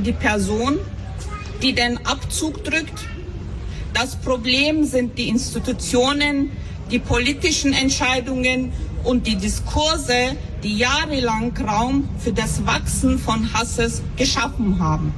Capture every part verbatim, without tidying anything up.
die Person, die den Abzug drückt. Das Problem sind die Institutionen, die politischen Entscheidungen und die Diskurse, die jahrelang Raum für das Wachsen von Hasses geschaffen haben.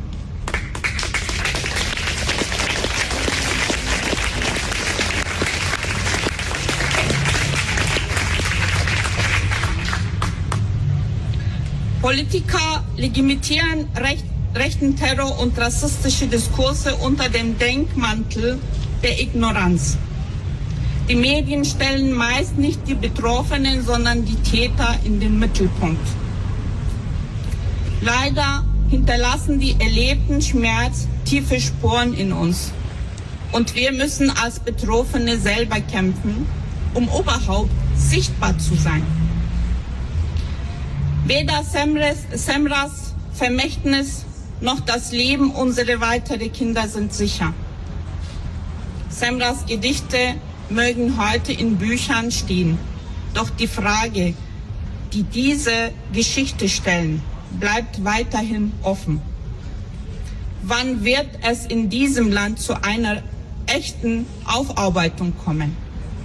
Politiker legitimieren Recht, rechten Terror und rassistische Diskurse unter dem Deckmantel der Ignoranz. Die Medien stellen meist nicht die Betroffenen, sondern die Täter in den Mittelpunkt. Leider hinterlassen die erlebten Schmerz tiefe Spuren in uns. Und wir müssen als Betroffene selber kämpfen, um überhaupt sichtbar zu sein. Weder Semres, Semras Vermächtnis noch das Leben unserer weiteren Kinder sind sicher. Semras Gedichte mögen heute in Büchern stehen. Doch die Frage, die diese Geschichte stellen, bleibt weiterhin offen. Wann wird es in diesem Land zu einer echten Aufarbeitung kommen?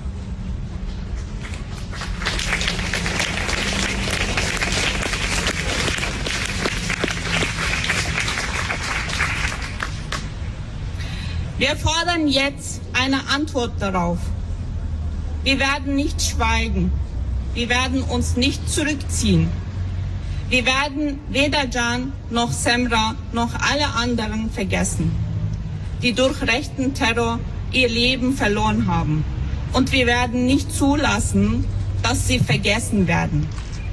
Wir fordern jetzt eine Antwort darauf. Wir werden nicht schweigen. Wir werden uns nicht zurückziehen. Wir werden weder Can noch Semra noch alle anderen vergessen, die durch rechten Terror ihr Leben verloren haben. Und wir werden nicht zulassen, dass sie vergessen werden.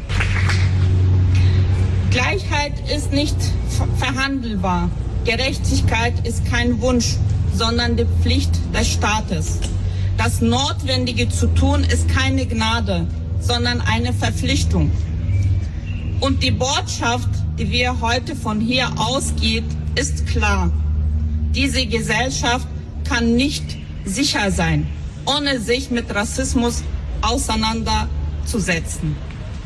Gleichheit ist nicht verhandelbar. Gerechtigkeit ist kein Wunsch, sondern die Pflicht des Staates. Das Notwendige zu tun ist keine Gnade, sondern eine Verpflichtung. Und die Botschaft, die wir heute von hier ausgeht, ist klar. Diese Gesellschaft kann nicht sicher sein, ohne sich mit Rassismus auseinanderzusetzen.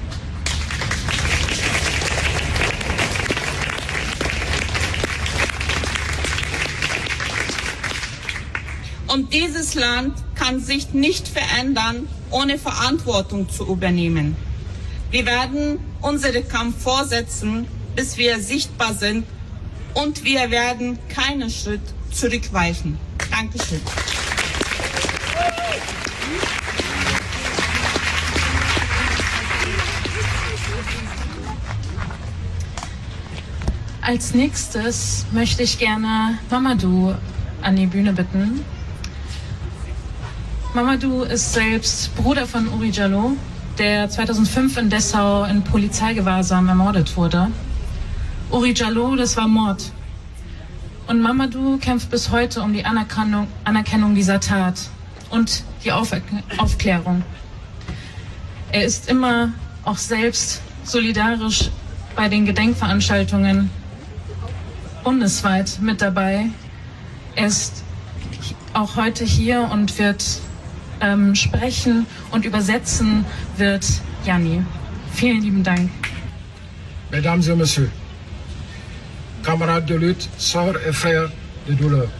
Und dieses Land kann sich nicht verändern, ohne Verantwortung zu übernehmen. Wir werden unseren Kampf fortsetzen, bis wir sichtbar sind, und wir werden keinen Schritt zurückweichen. Dankeschön. Als nächstes möchte ich gerne Mamadou an die Bühne bitten. Mamadou ist selbst Bruder von Uri Jalloh, der zweitausendfünf in Dessau in Polizeigewahrsam ermordet wurde. Uri Jalloh, das war Mord. Und Mamadou kämpft bis heute um die Anerkennung, Anerkennung dieser Tat und die Auf- Aufklärung. Er ist immer auch selbst solidarisch bei den Gedenkveranstaltungen bundesweit mit dabei. Er ist auch heute hier und wird ähm, sprechen und übersetzen wird Janni. Vielen lieben Dank. Mesdames et Messieurs, camarades de lutte, sœurs et frères de douleur.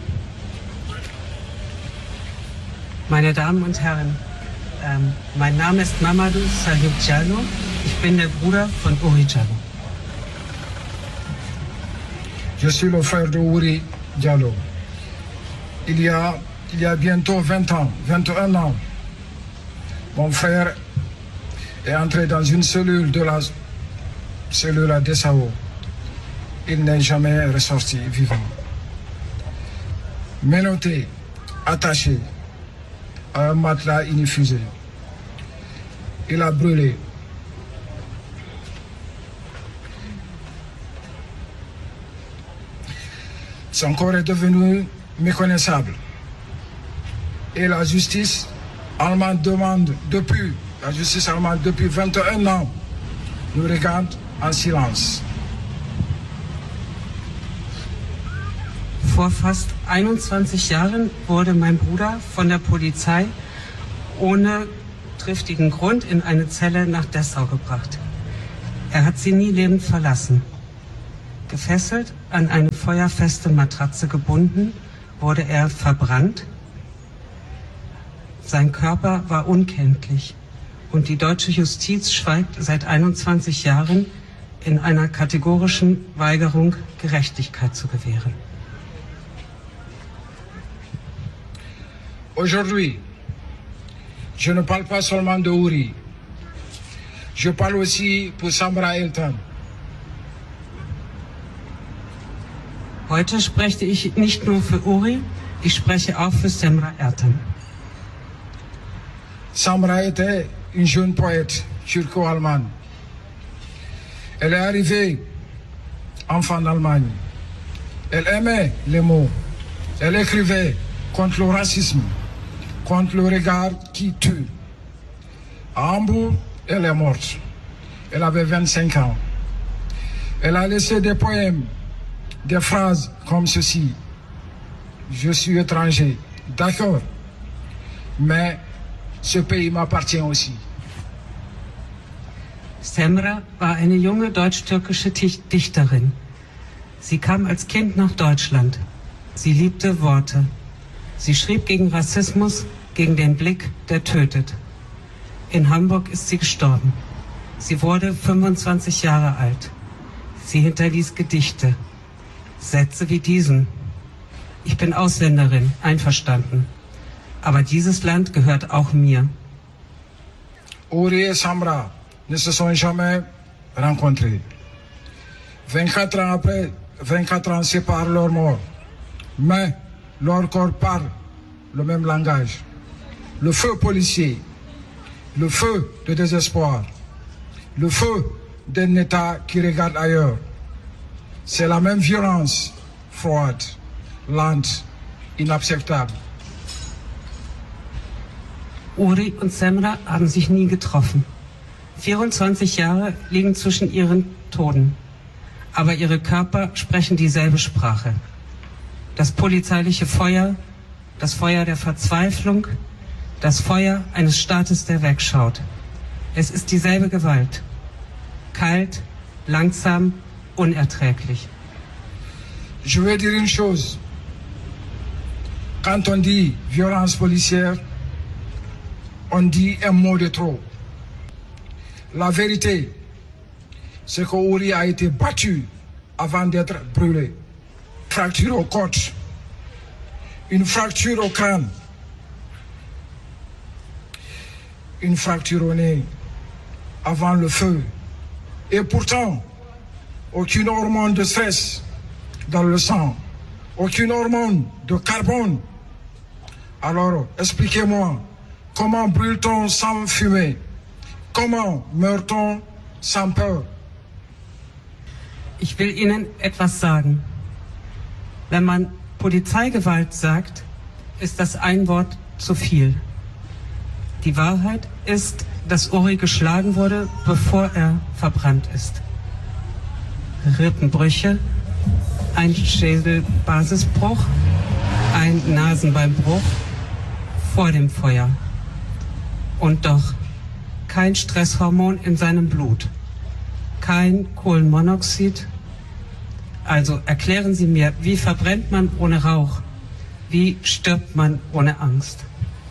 Meine Damen und Herren, ähm, mein Name ist Mamadou Saliouk Diallo. Ich bin der Bruder von Uri Jalloh. Je suis le frère de Uri Jalloh. Il y a, il y a bientôt vingt ans, vingt et un ans, mon frère est entré dans une cellule de la cellule à Dessau. Il n'est jamais ressorti vivant. Menotté, attaché à un matelas inifusé. Il a brûlé. Son corps est devenu méconnaissable. Et la justice allemande demande depuis, la justice allemande depuis vingt et un ans, nous regarde en silence. Vor fast einundzwanzig Jahren wurde mein Bruder von der Polizei ohne triftigen Grund in eine Zelle nach Dessau gebracht. Er hat sie nie lebend verlassen. Gefesselt an eine feuerfeste Matratze gebunden, wurde er verbrannt. Sein Körper war unkenntlich und die deutsche Justiz schweigt seit einundzwanzig Jahren in einer kategorischen Weigerung, Gerechtigkeit zu gewähren. Aujourd'hui, je ne parle pas seulement de Uri. Je parle aussi pour Samra Eltan. Heute spreche ich nicht nur für Uri, ich spreche auch für Semra Ertan. Samra était une jeune poète turco-allemande. Elle est arrivée enfant d'Allemagne. Elle aimait les mots. Elle écrivait contre le racisme, contre le regard qui tue. À Hambourg, elle est morte. Elle avait vingt-cinq ans. Elle a laissé des poèmes, des phrases comme ceci. Je suis étranger, d'accord, mais ce pays m'appartient aussi. Semra war eine junge deutsch-türkische Dichterin. Sie kam als Kind nach Deutschland. Sie liebte Worte. Sie schrieb gegen Rassismus, gegen den Blick, der tötet. In Hamburg ist sie gestorben. Sie wurde fünfundzwanzig Jahre alt. Sie hinterließ Gedichte. Sätze wie diesen. Ich bin Ausländerin, einverstanden. Aber dieses Land gehört auch mir. Uri et Samra ne se sont jamais rencontrés. vingt-quatre ans après, vingt-quatre ans séparent leur mort. Mais leur corps parle le même langage. Le feu policier, le feu de désespoir, le feu d'un État qui regarde ailleurs. C'est la même violence froide, lente, inacceptable. Uri und Semra haben sich nie getroffen. vierundzwanzig Jahre liegen zwischen ihren Toten. Aber ihre Körper sprechen dieselbe Sprache. Das polizeiliche Feuer, das Feuer der Verzweiflung, das Feuer eines Staates, der wegschaut. Es ist dieselbe Gewalt. Kalt, langsam, unerträglich. Je veux dire une chose. Quand on dit violence policière, on dit un mot de trop. La vérité, c'est que Uri a été battu avant d'être brûlé. Fracture aux côtes, une fracture au crâne, une fracture au nez avant le feu. Et pourtant, aucune hormone de stress dans le sang, aucune hormone de carbone. Alors, expliquez-moi, comment brûle-t-on sans fumée? Comment meurt-on sans peur? Ich will Ihnen etwas sagen. Wenn man Polizeigewalt sagt, ist das ein Wort zu viel. Die Wahrheit ist, dass Uri geschlagen wurde, bevor er verbrannt ist. Rippenbrüche, ein Schädelbasisbruch, ein Nasenbeinbruch vor dem Feuer. Und doch kein Stresshormon in seinem Blut, kein Kohlenmonoxid. Also erklären Sie mir, wie verbrennt man ohne Rauch? Wie stirbt man ohne Angst?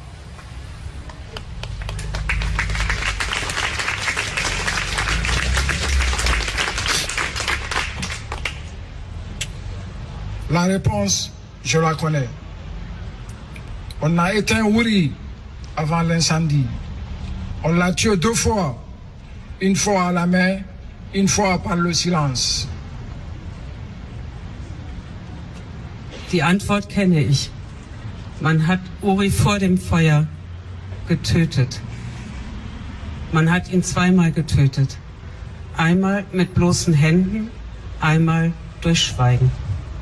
La réponse, je la connais. On a éteint Uri avant l'incendie. On l'a tué deux fois. Une fois à la main, une fois par le silence. Die Antwort kenne ich. Man hat Uri vor dem Feuer getötet. Man hat ihn zweimal getötet. Einmal mit bloßen Händen, einmal durch Schweigen.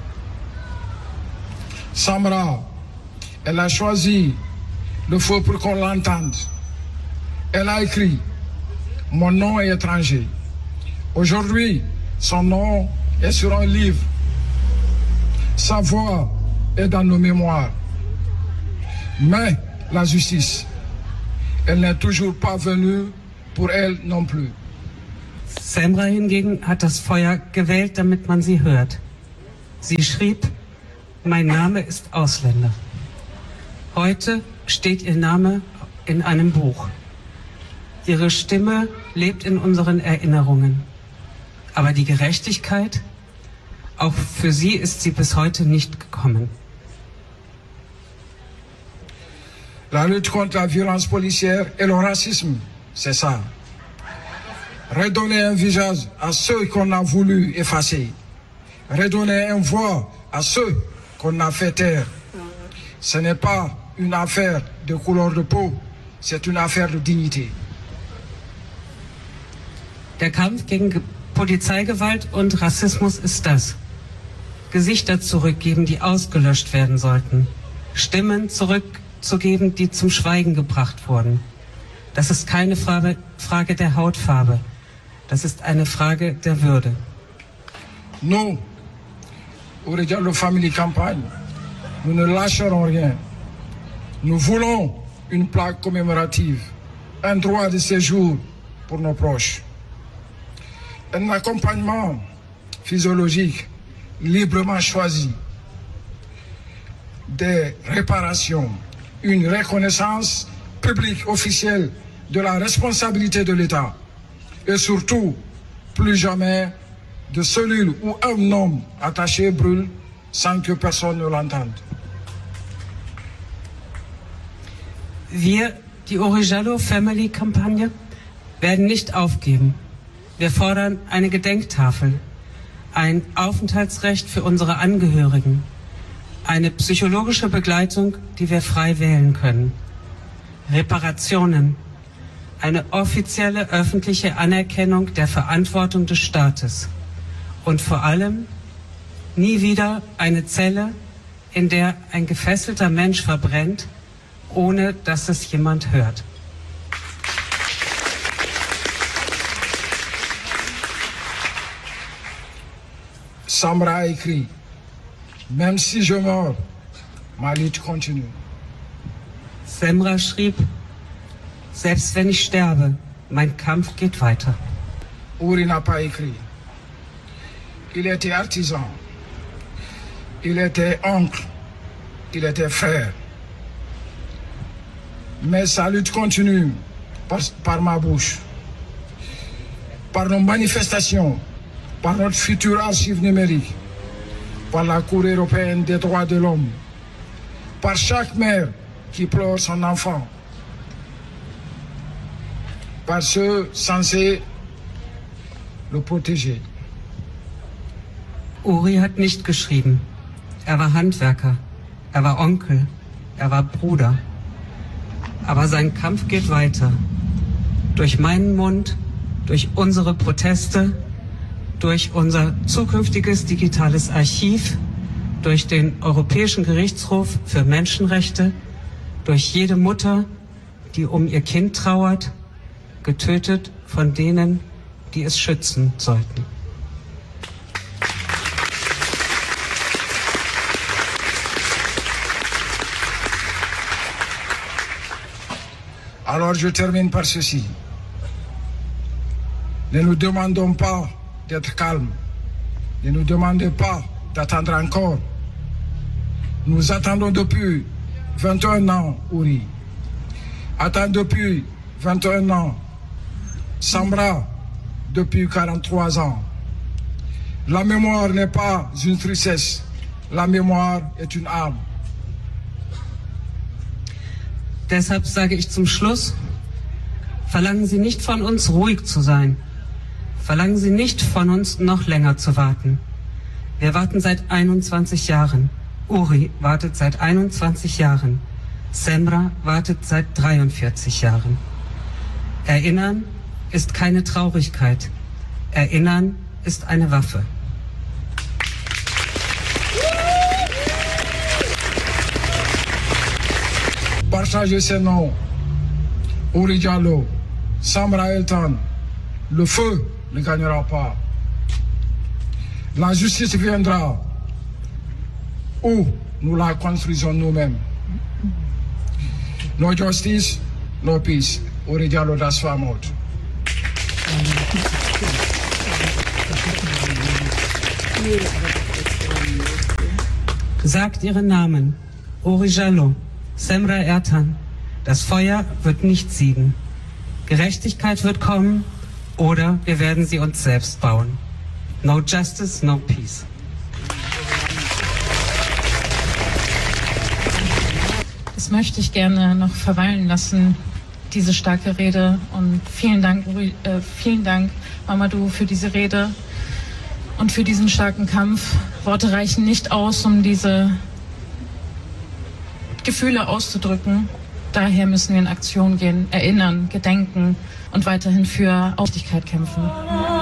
Samra, elle a choisi le feu pour qu'on l'entende. Elle a écrit « Mon nom est étranger ». Aujourd'hui, son nom est sur un livre. Sa voix est dans nos mémoires. Mais la justice, elle n'est toujours pas venue pour elle non plus. Semra hingegen hat das Feuer gewählt, damit man sie hört. Sie schrieb, mein Name ist Ausländer. Heute steht ihr Name in einem Buch. Ihre Stimme lebt in unseren Erinnerungen. Aber die Gerechtigkeit, auch für sie ist sie bis heute nicht gekommen. La lutte contre la violence policière et le racisme, c'est ça. Redonner un visage à ceux qu'on a voulu effacer. Redonner une voix à ceux qu'on a fait taire. Ce n'est pas une affaire de couleur de peau, c'est une affaire de dignité. Der Kampf gegen Polizeigewalt und Rassismus ist das. Gesichter zurückgeben, die ausgelöscht werden sollten. Stimmen zurückzugeben, die zum Schweigen gebracht wurden. Das ist keine Frage, Frage der Hautfarbe. Das ist eine Frage der Würde. Nous, Ouri Diallo Family Campagne, nous ne lâcherons rien. Nous voulons une plaque commémorative, un droit de séjour pour nos proches, un accompagnement physiologique librement choisi, des réparations, une reconnaissance publique officielle de la responsabilité de l'État et surtout, plus jamais, de cellules où un homme attaché brûle sans que personne ne l'entende. Wir, die Ouri Diallo Family Kampagne, werden nicht aufgeben. Wir fordern eine Gedenktafel, ein Aufenthaltsrecht für unsere Angehörigen, eine psychologische Begleitung, die wir frei wählen können, Reparationen, eine offizielle öffentliche Anerkennung der Verantwortung des Staates und vor allem nie wieder eine Zelle, in der ein gefesselter Mensch verbrennt, ohne dass es jemand hört. Samra a écrit, même si je meurs, ma lutte continue. Semra schrieb, selbst wenn ich sterbe, mein Kampf geht weiter. Ouri n'a pas écrit. Il était artisan, il était oncle, il était frère. Mais sa lutte continue par, par ma bouche, par nos manifestations, par notre future archive numérique, par la Cour européenne des droits de l'homme, par chaque mère qui pleure son enfant, par ceux censés le protéger. Ouri hat nicht geschrieben. Er war Handwerker, er war Onkel, er war Bruder. Aber sein Kampf geht weiter. Durch meinen Mund, durch unsere Proteste, durch unser zukünftiges digitales Archiv, durch den Europäischen Gerichtshof für Menschenrechte, durch jede Mutter, die um ihr Kind trauert, getötet von denen, die es schützen sollten. Alors je termine par ceci. Ne nous demandons pas d'être calmes. Ne nous demandez pas d'attendre encore. Nous attendons depuis vingt et un ans, Ouri. Attends depuis vingt et un ans. Samra depuis quarante-trois ans. La mémoire n'est pas une tristesse. La mémoire est une arme. Deshalb sage ich zum Schluss, verlangen Sie nicht von uns, ruhig zu sein. Verlangen Sie nicht von uns, noch länger zu warten. Wir warten seit einundzwanzig Jahren. Ouri wartet seit einundzwanzig Jahren. Semra wartet seit dreiundvierzig Jahren. Erinnern ist keine Traurigkeit. Erinnern ist eine Waffe. Partagez ces noms. Ouri Diallo, Samra Eltan. Le feu ne gagnera pas. La justice viendra ou nous la construisons nous-mêmes. No justice, no peace. Ouri Diallo, das war Mord. Sagt ihre Namen. Uri Jalloh, Semra Ertan. Das Feuer wird nicht siegen. Gerechtigkeit wird kommen oder wir werden sie uns selbst bauen. No justice, no peace. Das möchte ich gerne noch verweilen lassen, diese starke Rede. Und vielen Dank, Uri, äh, vielen Dank, Mamadou, für diese Rede und für diesen starken Kampf. Worte reichen nicht aus, um diese Gefühle auszudrücken. Daher müssen wir in Aktion gehen, erinnern, gedenken und weiterhin für Aufrichtigkeit kämpfen.